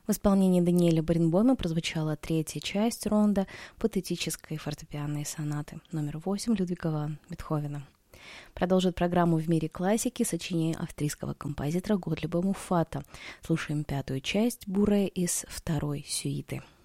В исполнении Даниэля Баренбойма прозвучала третья часть ронда патетической фортепианной сонаты номер 8 Людвига ван Бетховена. Продолжит программу «В мире классики» сочинение австрийского композитора Готлиба Муфата. Слушаем пятую часть буре из второй сюиты.